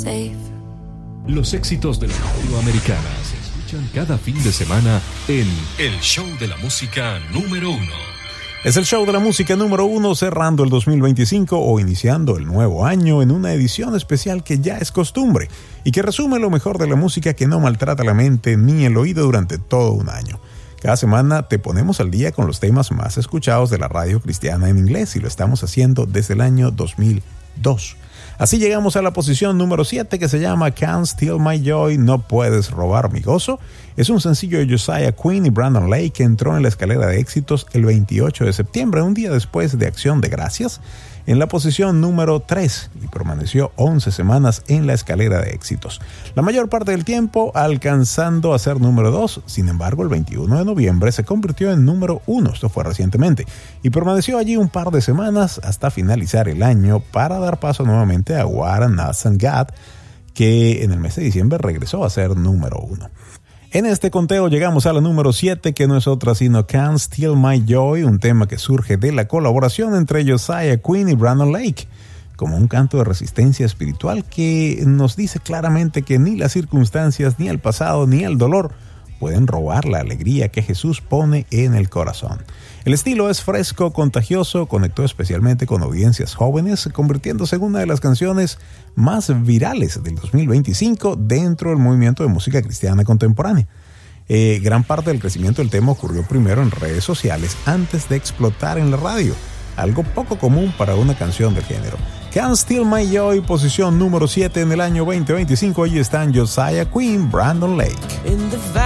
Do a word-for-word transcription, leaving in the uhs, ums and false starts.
safe. Los éxitos de la radio americana se escuchan cada fin de semana en El Show de la Música número uno. Es el show de la música número uno, cerrando el dos mil veinticinco o iniciando el nuevo año en una edición especial que ya es costumbre y que resume lo mejor de la música que no maltrata la mente ni el oído durante todo un año. Cada semana te ponemos al día con los temas más escuchados de la radio cristiana en inglés y lo estamos haciendo desde el año dos mil dos. Así llegamos a la posición número siete, que se llama Can't Steal My Joy, No Puedes Robar Mi Gozo. Es un sencillo de Josiah Quinn y Brandon Lake que entró en la escalera de éxitos el veintiocho de septiembre, un día después de Acción de Gracias, en la posición número tres y permaneció once semanas en la escalera de éxitos. La mayor parte del tiempo alcanzando a ser número dos, sin embargo el veintiuno de noviembre se convirtió en número uno, esto fue recientemente, y permaneció allí un par de semanas hasta finalizar el año para dar paso nuevamente a What an Awesome God, que en el mes de diciembre regresó a ser número uno. En este conteo llegamos a la número siete, que no es otra sino Can't Steal My Joy, un tema que surge de la colaboración entre Josiah Quinn y Brandon Lake, como un canto de resistencia espiritual que nos dice claramente que ni las circunstancias, ni el pasado, ni el dolor pueden robar la alegría que Jesús pone en el corazón. El estilo es fresco, contagioso, conectó especialmente con audiencias jóvenes, convirtiéndose en una de las canciones más virales del dos mil veinticinco dentro del movimiento de música cristiana contemporánea. Eh, gran parte del crecimiento del tema ocurrió primero en redes sociales antes de explotar en la radio, algo poco común para una canción del género. Can't Steal My Joy, posición número siete en el año veinte veinticinco. Allí están Josiah Quinn, Brandon Lake.